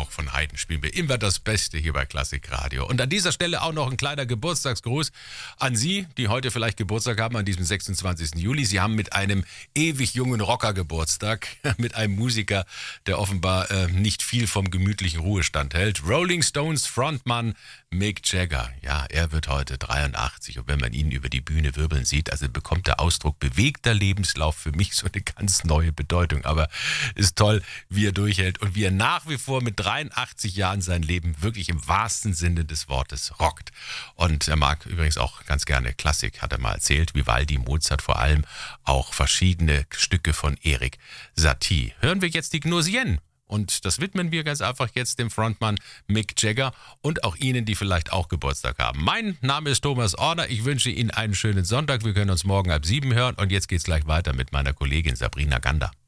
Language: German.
auch von Haydn spielen wir immer das Beste hier bei Klassik Radio. Und an dieser Stelle auch noch ein kleiner Geburtstagsgruß an Sie, die heute vielleicht Geburtstag haben, an diesem 26. Juli. Sie haben mit einem ewig jungen Rocker Geburtstag, mit einem Musiker, der offenbar nicht viel vom gemütlichen Ruhestand hält. Rolling Stones Frontmann Mick Jagger. Ja, er wird heute 83 und wenn man ihn über die Bühne wirbeln sieht, also bekommt der Ausdruck bewegter Lebenslauf für mich so eine ganz neue Bedeutung. Aber ist toll, wie er durchhält und wie er nach wie vor mit 83 Jahren sein Leben wirklich im wahrsten Sinne des Wortes rockt. Und er mag übrigens auch ganz gerne Klassik, hat er mal erzählt, Vivaldi, Mozart, vor allem auch verschiedene Stücke von Erik Satie. Hören wir jetzt die Gnossienne. Und das widmen wir ganz einfach jetzt dem Frontmann Mick Jagger und auch Ihnen, die vielleicht auch Geburtstag haben. Mein Name ist Thomas Orner. Ich wünsche Ihnen einen schönen Sonntag. Wir können uns morgen ab 7 hören. Und jetzt geht's gleich weiter mit meiner Kollegin Sabrina Gander.